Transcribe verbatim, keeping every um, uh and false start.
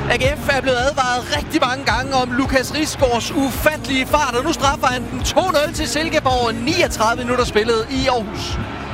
A G F er blevet advaret rigtig mange gange om Lukas Risgaards ufattelige fart, og nu straffer han den to nul til Silkeborg. niogtredive minutter spillet i Aarhus.